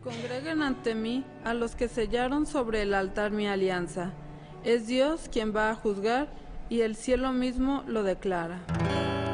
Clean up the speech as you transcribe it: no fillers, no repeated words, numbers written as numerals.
Congreguen ante mí a los que sellaron sobre el altar mi alianza. Es Dios quien va a juzgar y el cielo mismo lo declara.